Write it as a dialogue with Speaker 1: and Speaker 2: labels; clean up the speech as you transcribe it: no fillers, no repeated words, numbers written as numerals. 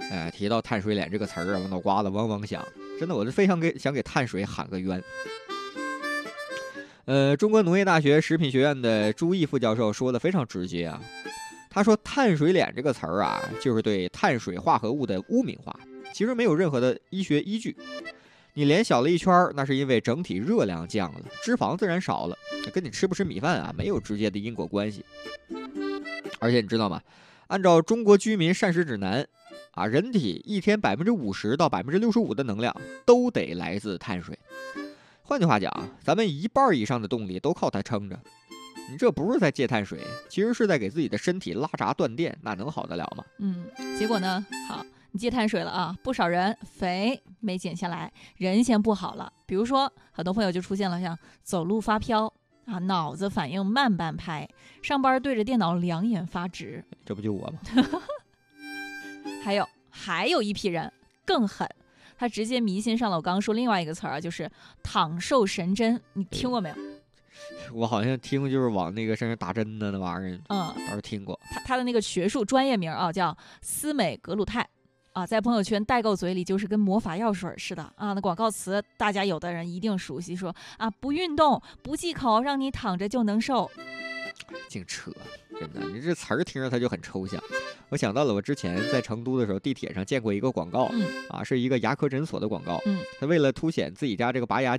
Speaker 1: 提到碳水脸这个词儿啊，我脑瓜子嗡嗡响，真的，我就非常想给碳水喊个冤。中国农业大学食品学院的朱毅副教授说的非常直接啊，他说碳水脸这个词儿啊，就是对碳水化合物的污名化，其实没有任何的医学依据。你脸小了一圈，那是因为整体热量降了，脂肪自然少了，跟你吃不吃米饭啊没有直接的因果关系。而且你知道吗？按照中国居民膳食指南啊，人体一天50%到65%的能量都得来自碳水。换句话讲，咱们1半以上的动力都靠它撑着。你这不是在戒碳水，其实是在给自己的身体拉闸断电，那能好得了吗？
Speaker 2: 结果呢？好，你戒碳水了啊，不少人肥没减下来，人先不好了。比如说，很多朋友就出现了像走路发飘啊，脑子反应慢半拍，上班对着电脑两眼发直，
Speaker 1: 这不就我吗？
Speaker 2: 还有一批人更狠，他直接迷信上了我刚刚说另外一个词儿啊，就是躺瘦神针，你听过没有？
Speaker 1: 我好像听过，就是往那个身上打针的那玩意儿，倒是听过。
Speaker 2: 他的那个学术专业名啊叫司美格鲁肽啊，在朋友圈代购嘴里就是跟魔法药水似的啊。那广告词大家有的人一定熟悉，说啊不运动不忌口，让你躺着就能瘦。
Speaker 1: 净扯，真的，你这词儿听着它就很抽象。我想到了我之前在成都的时候，地铁上见过一个广告，是一个牙科诊所的广告。他为了凸显自己家这个拔牙